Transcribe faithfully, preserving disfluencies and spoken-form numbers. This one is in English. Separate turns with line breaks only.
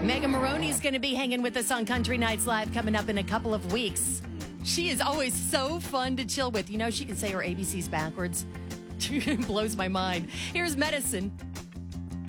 Megan Maroney's going to be hanging with us on Country Nights Live coming up in a couple of weeks. She is always so fun to chill with. You know, she can say her A B Cs backwards. It blows my mind. Here's Medicine.